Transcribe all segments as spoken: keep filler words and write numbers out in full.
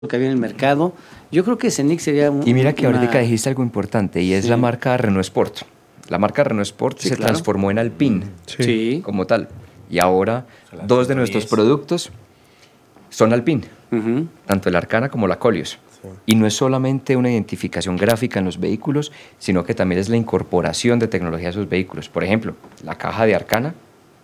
que había en el mercado. Yo creo que Scenic sería un, Y mira que una... ahorita dijiste algo importante, y es sí. la marca Renault Sport. La marca Renault Sport sí, se claro. transformó en Alpine, sí. Sí. como tal. Y ahora dos de nuestros productos son Alpine, uh-huh. tanto el Arcana como la Koleos. Sí. Y no es solamente una identificación gráfica en los vehículos, sino que también es la incorporación de tecnología a esos vehículos. Por ejemplo, la caja de Arcana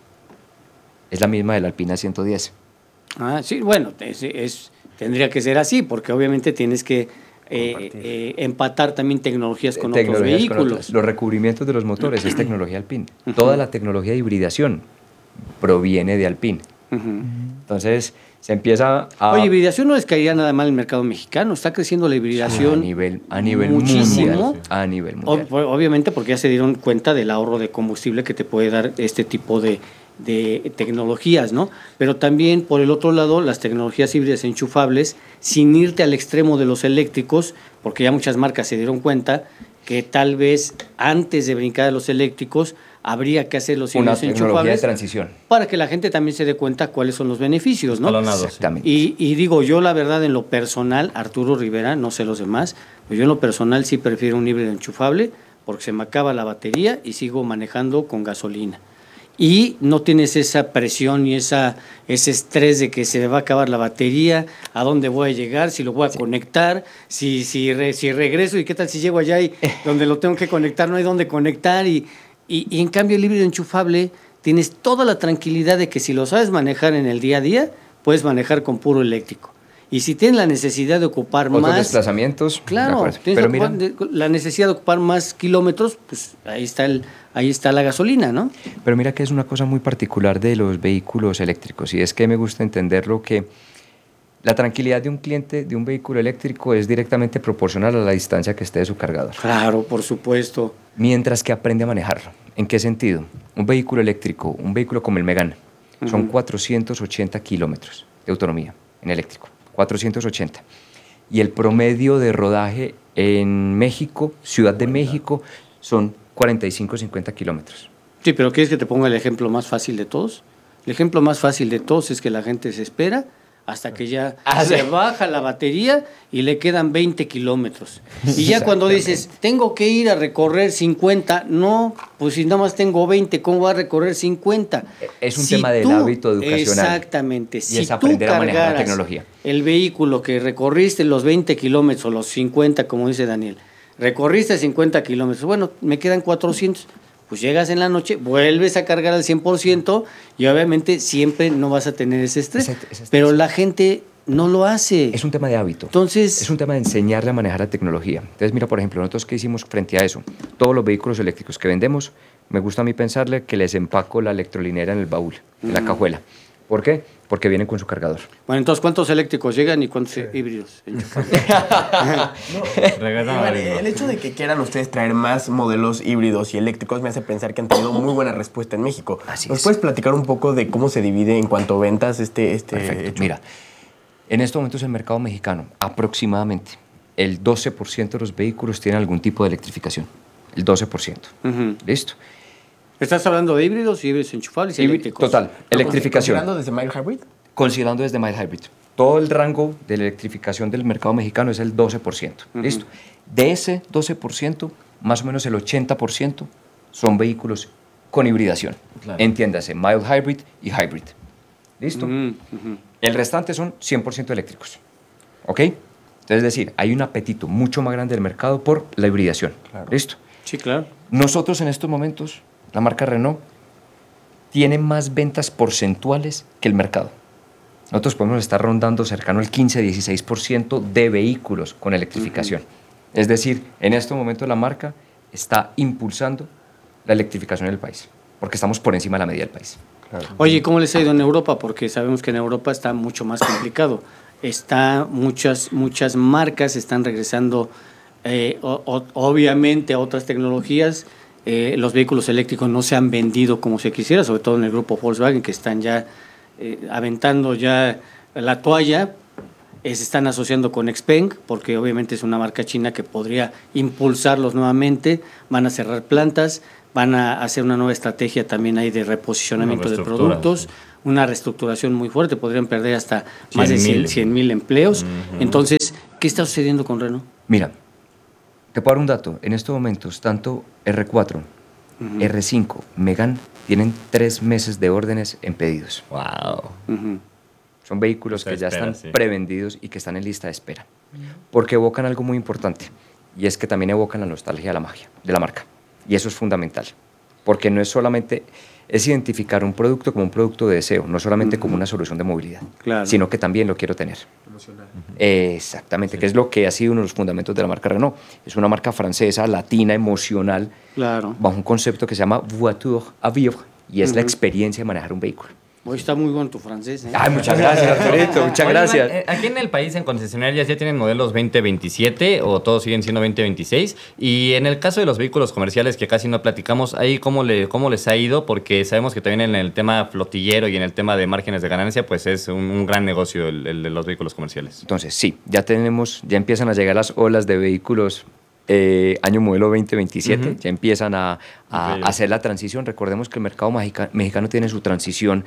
es la misma del Alpina ciento diez. Ah, sí, bueno, es, es, tendría que ser así, porque obviamente tienes que eh, eh, empatar también tecnologías con tecnologías otros vehículos. Con otras. Los recubrimientos de los motores es tecnología Alpine. Uh-huh. Toda la tecnología de hibridación proviene de Alpine. Uh-huh. Entonces, se empieza a... Oye, hibridación no les caería nada mal el mercado mexicano. Está creciendo la hibridación sí, a nivel, a nivel muchísimo. Mundial, a nivel mundial. Ob- obviamente porque ya se dieron cuenta del ahorro de combustible que te puede dar este tipo de, de tecnologías, ¿no? Pero también, por el otro lado, las tecnologías híbridas enchufables, sin irte al extremo de los eléctricos, porque ya muchas marcas se dieron cuenta que tal vez antes de brincar a los eléctricos habría que hacer los híbridos enchufables. Una tecnología de transición. Para que la gente también se dé cuenta cuáles son los beneficios, ¿no? Exactamente. Y, y digo, yo la verdad, en lo personal, Arturo Rivera, no sé los demás, pero yo en lo personal sí prefiero un híbrido enchufable porque se me acaba la batería y sigo manejando con gasolina. Y no tienes esa presión y esa, ese estrés de que se me va a acabar la batería, a dónde voy a llegar, si lo voy a sí. conectar, si, si, re, si regreso y qué tal si llego allá y donde lo tengo que conectar no hay dónde conectar. Y, y, y en cambio el híbrido enchufable tienes toda la tranquilidad de que si lo sabes manejar en el día a día, puedes manejar con puro eléctrico. Y si tienes la necesidad de ocupar otros más... desplazamientos. Claro, tienes Pero mira, la necesidad de ocupar más kilómetros, pues ahí está, el, ahí está la gasolina, ¿no? Pero mira que es una cosa muy particular de los vehículos eléctricos, y es que me gusta entenderlo que la tranquilidad de un cliente de un vehículo eléctrico es directamente proporcional a la distancia que esté de su cargador. Claro, por supuesto. Mientras que aprende a manejarlo. ¿En qué sentido? Un vehículo eléctrico, un vehículo como el Megane, uh-huh. son cuatrocientos ochenta kilómetros de autonomía en eléctrico. cuatrocientos ochenta. Y el promedio de rodaje en México, Ciudad de México, son cuarenta y cinco a cincuenta kilómetros. Sí, pero ¿quieres que te ponga el ejemplo más fácil de todos? El ejemplo más fácil de todos es que la gente se espera hasta que ya ah, se sí. baja la batería y le quedan veinte kilómetros. Y ya cuando dices, tengo que ir a recorrer cincuenta, no, pues si nada más tengo veinte, ¿cómo va a recorrer cincuenta? Es un si tema del tú, hábito educacional. Exactamente. Y si es aprender tú a manejar la tecnología. El vehículo que recorriste los veinte kilómetros o los cincuenta, como dice Daniel, recorriste cincuenta kilómetros, bueno, me quedan cuatrocientos. Pues llegas en la noche, vuelves a cargar al cien por ciento y obviamente siempre no vas a tener ese estrés. Ese, ese pero la gente no lo hace. Es un tema de hábito. Entonces, es un tema de enseñarle a manejar la tecnología. Entonces, mira, por ejemplo, nosotros qué hicimos frente a eso. Todos los vehículos eléctricos que vendemos, me gusta a mí pensarle que les empaco la electrolinera en el baúl, en mm. la cajuela. ¿Por qué? Porque vienen con su cargador. Bueno, entonces, ¿cuántos eléctricos llegan y cuántos sí. híbridos? no, el hecho de que quieran ustedes traer más modelos híbridos y eléctricos me hace pensar que han tenido muy buena respuesta en México. Así ¿Nos es. puedes platicar un poco de cómo se divide en cuanto a ventas este, este Perfecto. hecho? Mira, en estos momentos el mercado mexicano, aproximadamente el doce por ciento de los vehículos tienen algún tipo de electrificación. El doce por ciento. Uh-huh. ¿Listo? ¿Estás hablando de híbridos, híbridos enchufables y eléctricos? Total, electrificación. ¿Considerando desde mild hybrid? Considerando desde mild hybrid. Todo el rango de la electrificación del mercado mexicano es el doce por ciento. Uh-huh. ¿Listo? De ese doce por ciento, más o menos el ochenta por ciento son vehículos con hibridación. Claro. Entiéndase, mild hybrid y hybrid. ¿Listo? Uh-huh. Uh-huh. El restante son cien por ciento eléctricos. ¿Ok? Entonces, es decir, hay un apetito mucho más grande del mercado por la hibridación. Claro. ¿Listo? Sí, claro. Nosotros en estos momentos, la marca Renault tiene más ventas porcentuales que el mercado. Nosotros podemos estar rondando cercano al quince a dieciséis por ciento de vehículos con electrificación. Uh-huh. Es decir, en este momento la marca está impulsando la electrificación en el país, porque estamos por encima de la media del país. Claro. Oye, ¿cómo les ha ido en Europa? Porque sabemos que en Europa está mucho más complicado. Está, muchas, muchas marcas están regresando, eh, o, o, obviamente, a otras tecnologías. Eh, los vehículos eléctricos no se han vendido como se quisiera, sobre todo en el grupo Volkswagen, que están ya eh, aventando ya la toalla. Eh, se están asociando con Xpeng, porque obviamente es una marca china que podría impulsarlos nuevamente. Van a cerrar plantas, van a hacer una nueva estrategia también ahí de reposicionamiento de productos, una reestructuración muy fuerte, podrían perder hasta más de cien mil empleos. Uh-huh. Entonces, ¿qué está sucediendo con Renault? Mira, te puedo dar un dato. En estos momentos, tanto R cuatro, uh-huh. R cinco, Megane tienen tres meses de órdenes en pedidos. Wow. Uh-huh. Son vehículos que ya espera, están sí. prevendidos y que están en lista de espera. Porque evocan algo muy importante, y es que también evocan la nostalgia de la magia, de la marca. Y eso es fundamental, porque no es solamente, es identificar un producto como un producto de deseo, no solamente uh-huh. como una solución de movilidad, claro. sino que también lo quiero tener. Emocional. Uh-huh. eh, exactamente, sí. Que es lo que ha sido uno de los fundamentos de la marca Renault. Es una marca francesa, latina, emocional, claro. bajo un concepto que se llama voiture à vivre, y es uh-huh. la experiencia de manejar un vehículo. Hoy está muy bueno tu francés, ¿eh? Ay, muchas gracias, Arturito, muchas Oye, gracias. Iván, aquí en el país, en concesionarias, ¿ya tienen modelos veinte veintisiete o todos siguen siendo veinte veintiséis? Y en el caso de los vehículos comerciales, que casi no platicamos, ahí ¿cómo, le, cómo les ha ido? Porque sabemos que también en el tema flotillero y en el tema de márgenes de ganancia, pues es un, un gran negocio el, el de los vehículos comerciales. Entonces, sí, ya tenemos, ya empiezan a llegar las olas de vehículos Eh, año modelo veinte veintisiete, uh-huh. ya empiezan a, a okay. hacer la transición. Recordemos que el mercado mexica, mexicano tiene su transición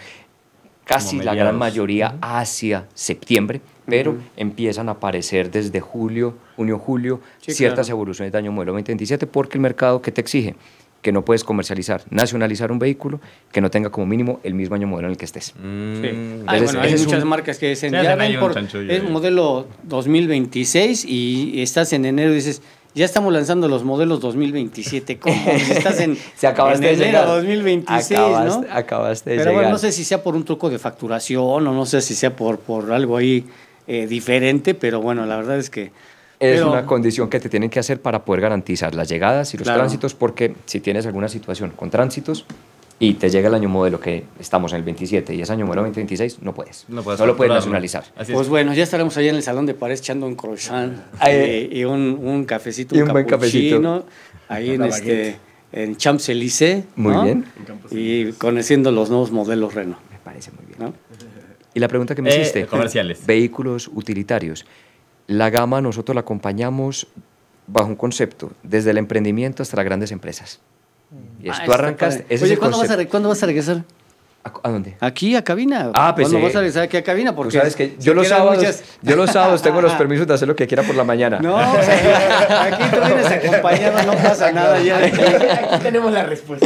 casi la gran mayoría uh-huh. hacia septiembre, pero uh-huh. empiezan a aparecer desde julio, junio, julio, sí, ciertas claro. evoluciones de año modelo veinte veintisiete, porque el mercado que te exige que no puedes comercializar, nacionalizar un vehículo que no tenga como mínimo el mismo año modelo en el que estés. Mm. Sí. Ay, bueno, hay muchas un, marcas que dicen, ya ven por es modelo dos mil veintiséis y estás en enero y dices, ya estamos lanzando los modelos dos mil veintisiete. ¿Cómo? Si estás en, Se acabaste en de enero llegar. dos mil veintiséis, acabaste, ¿no? Acabaste de Pero llegar. bueno, no sé si sea por un truco de facturación o no sé si sea por, por algo ahí eh, diferente, pero bueno, la verdad es que... Es pero, una condición que te tienen que hacer para poder garantizar las llegadas y los claro. tránsitos, porque si tienes alguna situación con tránsitos y te llega el año modelo que estamos en el veintisiete y es año modelo veinte veintiséis, no puedes. No, no lo puedes nacionalizar. Así pues es. Bueno, ya estaremos allá en el Salón de París echando un croissant eh, y un, un cafecito, y un, un buen cappuccino, ahí en, este, en Champs-Élysées. Muy ¿no? bien. Y conociendo los nuevos modelos Renault. Me parece muy bien. ¿No? Y la pregunta que me eh, hiciste, comerciales. Vehículos utilitarios. La gama nosotros la acompañamos bajo un concepto, desde el emprendimiento hasta las grandes empresas. Y ah, tú arrancas... Ese Oye, es ¿cuándo, vas a, ¿cuándo vas a regresar? ¿A, ¿A dónde? Aquí, a cabina. Ah, pues ¿Cuándo sí. vas a regresar aquí a cabina? Porque sabes que yo los, sábados, muchas... yo los sábados tengo los permisos de hacer lo que quiera por la mañana. No, o sea, aquí, aquí tú vienes acompañado, no pasa nada. Ya de aquí, aquí tenemos la respuesta.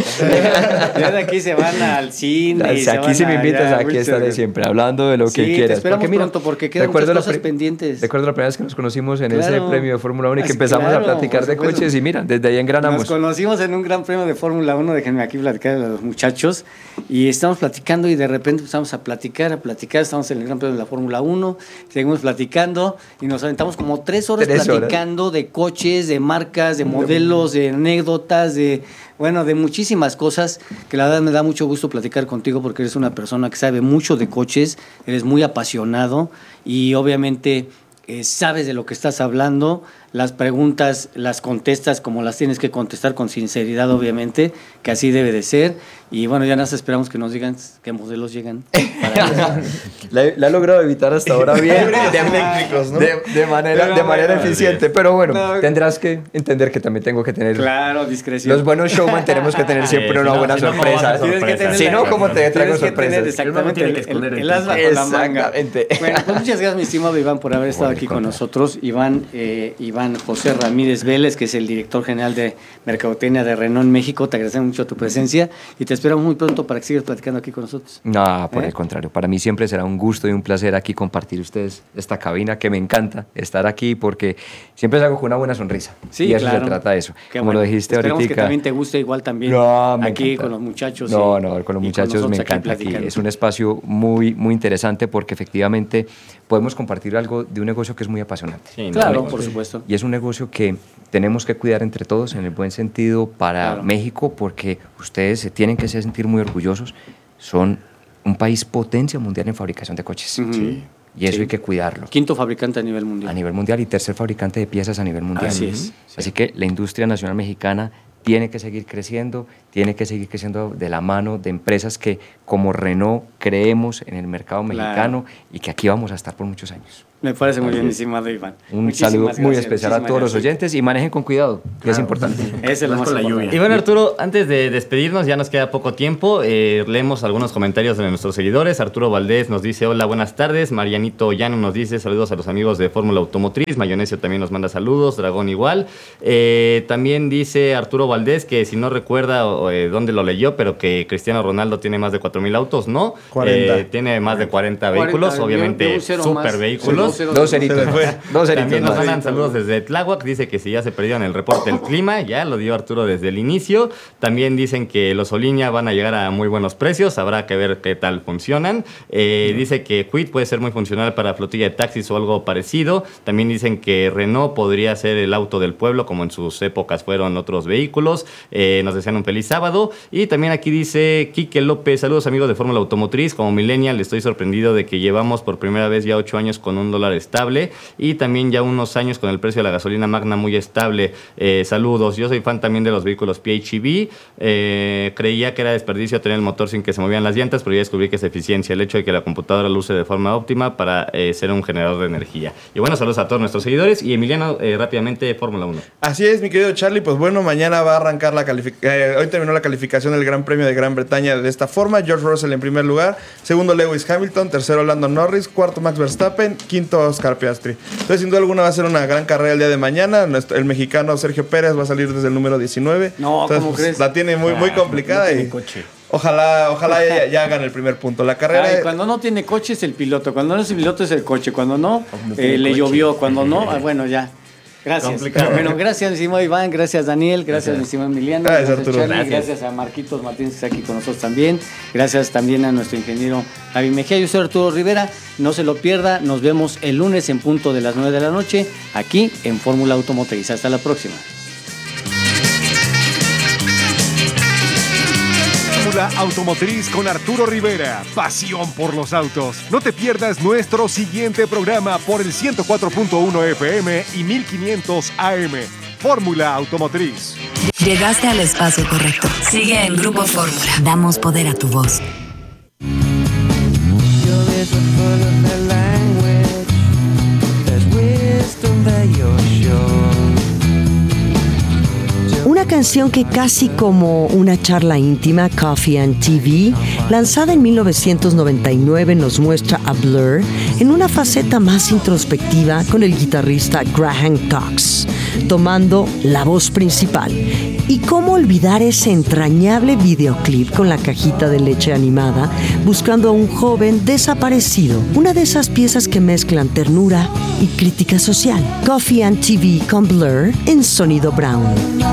Ya de aquí se van al cine. O sea, aquí si me invitas, aquí estaré siempre, hablando de lo sí, que quieras. Te esperamos porque, mira, pronto, porque quedan muchas cosas pendientes. Recuerdo la primera vez que nos conocimos en claro. ese premio de Fórmula uno y que empezamos claro, a platicar de coches y mira, desde ahí engranamos. Nos conocimos en un gran premio de Fórmula uno, déjenme aquí platicar a los muchachos, y estamos platicando y de repente empezamos a platicar, a platicar, estamos en el Gran Premio de la Fórmula uno, seguimos platicando y nos aventamos como tres horas tres platicando horas. de coches, de marcas, de modelos, de anécdotas, de bueno, de muchísimas cosas que la verdad me da mucho gusto platicar contigo porque eres una persona que sabe mucho de coches, eres muy apasionado y obviamente eh, sabes de lo que estás hablando. Las preguntas las contestas como las tienes que contestar con sinceridad, obviamente, que así debe de ser. Y bueno, ya nos esperamos que nos digan qué modelos llegan. Para la, la he logrado evitar hasta ahora bien, de, eléctricos, ¿no? de, de manera, de manera eficiente. Pero bueno, no, tendrás que entender que también tengo que tener... Claro, discreción. Los buenos showman tenemos que tener siempre eh, una no, buena si sorpresa. No, sorpresa. Si no, ¿cómo te traigo sorpresas? Exactamente, el, el, el, el as bajo la manga. Bueno, pues muchas gracias, mi estimado Iván, por haber estado bueno, aquí con nosotros. Iván, eh, Iván José Ramírez Vélez, que es el director general de Mercadotecnia de Renault en México. Te agradecemos mucho tu presencia y te esperamos muy pronto para que sigas platicando aquí con nosotros. No, por ¿Eh? el contrario. Para mí siempre será un gusto y un placer aquí compartir ustedes esta cabina, que me encanta estar aquí porque siempre salgo con una buena sonrisa. Sí, y eso claro. se trata de eso. Qué Como bueno. lo dijiste Esperamos ahorita. que también te guste igual también no, aquí encanta. con los muchachos. No, y, no, con los muchachos con me encanta aquí. aquí. Es un espacio muy, muy interesante porque efectivamente podemos compartir algo de un negocio que es muy apasionante. Sí, claro, no, por supuesto. Y es un negocio que tenemos que cuidar entre todos en el buen sentido para claro. México, porque ustedes se tienen que sentir muy orgullosos. Son un país potencia mundial en fabricación de coches. Uh-huh. Sí. Y eso sí. hay que cuidarlo. Quinto fabricante a nivel mundial. A nivel mundial y tercer fabricante de piezas a nivel mundial. Así es. Así sí. que la industria nacional mexicana tiene que seguir creciendo, tiene que seguir creciendo de la mano de empresas que como Renault creemos en el mercado mexicano claro. y que aquí vamos a estar por muchos años. Me parece muy bien, estimado Iván. Un Muchísimas saludo muy gracias, especial a muchísimas todos los gracias. oyentes y manejen con cuidado, que es importante. Es el Más más con la importante. lluvia. Y bueno, Arturo, antes de despedirnos, ya nos queda poco tiempo. Eh, leemos algunos comentarios de nuestros seguidores. Arturo Valdés nos dice: hola, buenas tardes. Marianito Llano nos dice: saludos a los amigos de Fórmula Automotriz. Mayonesio también nos manda saludos. Dragón igual. Eh, también dice Arturo Valdés que si no recuerda eh, dónde lo leyó, pero que Cristiano Ronaldo tiene más de cuatro mil autos, ¿no? cuarenta. Eh, tiene más de cuarenta cuarenta, vehículos, de un- obviamente de un cero super más. vehículos. Sí, dos Dos ceros. ceritos. Se le fue. más. Dos ceritos También nos más. mandan saludos desde Tláhuac. Dice que si ya se perdieron el reporte del clima, ya lo dio Arturo desde el inicio. También dicen que los Oliña van a llegar a muy buenos precios. Habrá que ver qué tal funcionan. Eh, dice que Quid puede ser muy funcional para flotilla de taxis o algo parecido. También dicen que Renault podría ser el auto del pueblo, como en sus épocas fueron otros vehículos. Eh, nos desean un feliz sábado. Y también aquí dice Quique López: saludos amigos de Fórmula Automotriz. Como millennial estoy sorprendido de que llevamos por primera vez ya ocho años con un dólar estable y también ya unos años con el precio de la gasolina magna muy estable. Eh, saludos. Yo soy fan también de los vehículos P H E V. Eh, creía que era desperdicio tener el motor sin que se movieran las llantas, pero ya descubrí que es eficiencia. El hecho de que la computadora lo use de forma óptima para eh, ser un generador de energía. Y bueno, saludos a todos nuestros seguidores. Y Emiliano, eh, rápidamente, Fórmula uno. Así es, mi querido Charlie. Pues bueno, mañana va a arrancar la calificación. Eh, hoy terminó la calificación del Gran Premio de Gran Bretaña de esta forma. George Russell en primer lugar, segundo Lewis Hamilton, tercero Lando Norris, cuarto Max Verstappen, quinto Oscar Piastri. Entonces, sin duda alguna va a ser una gran carrera el día de mañana. Nuestro- el mexicano Sergio Pérez va a salir desde el número diecinueve. No, Entonces, ¿cómo pues, crees? la tiene muy, muy complicada. no tiene y coche. Ojalá, ojalá ya, ya hagan el primer punto. La carrera. Ay, cuando no tiene coche es el piloto, cuando no es el piloto es el coche, cuando no, Cuando eh, tiene le coche. llovió, cuando no, ah, bueno, ya. Gracias. Complicado. Bueno, gracias, mi estimado Iván, gracias Daniel, gracias, mi estimado Emiliano, Gracias, gracias, Arturo. Charlie, Gracias. gracias a Marquitos Martínez que está aquí con nosotros también, gracias también a nuestro ingeniero Javi Mejía. Yo soy Arturo Rivera, no se lo pierda, nos vemos el lunes en punto de las nueve de la noche aquí en Fórmula Automotriz. Hasta la próxima. Fórmula Automotriz con Arturo Rivera. Pasión por los autos. No te pierdas nuestro siguiente programa por el ciento cuatro punto uno F M y mil quinientos A M. Fórmula Automotriz. Llegaste al espacio correcto. Sigue en Grupo Fórmula. Damos poder a tu voz. Una canción que casi como una charla íntima, Coffee and T V, lanzada en mil novecientos noventa y nueve, nos muestra a Blur en una faceta más introspectiva con el guitarrista Graham Cox, tomando la voz principal. Y cómo olvidar ese entrañable videoclip con la cajita de leche animada, buscando a un joven desaparecido. Una de esas piezas que mezclan ternura y crítica social. Coffee and T V con Blur en Sonido Brown.